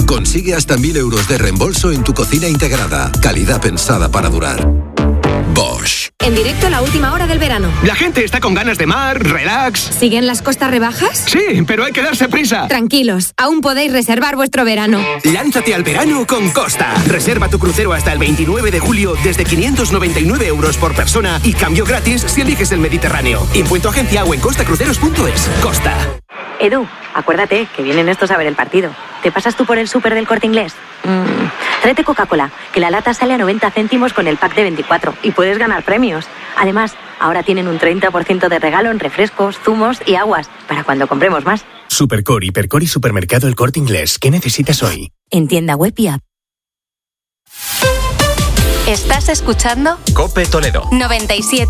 Consigue hasta 1.000 euros de reembolso en tu cocina integrada. Calidad pensada para durar. Bosch. En directo, la última hora del verano. La gente está con ganas de mar, relax. ¿Siguen las costas rebajas? Sí, pero hay que darse prisa. Tranquilos, aún podéis reservar vuestro verano. Lánzate al verano con Costa. Reserva tu crucero hasta el 29 de julio desde 599 euros por persona y cambio gratis si eliges el Mediterráneo. Impuesto agencia o en costacruceros.es. Costa. Edu, acuérdate que vienen estos a ver el partido. ¿Te pasas tú por el súper del Corte Inglés? Tráete Coca-Cola, que la lata sale a 90 céntimos con el pack de 24 y puedes ganar premios. Además, ahora tienen un 30% de regalo en refrescos, zumos y aguas, para cuando compremos más. Supercor, Hipercor y Supermercado El Corte Inglés. ¿Qué necesitas hoy? En tienda web y app. ¿Estás escuchando? COPE Toledo. 97.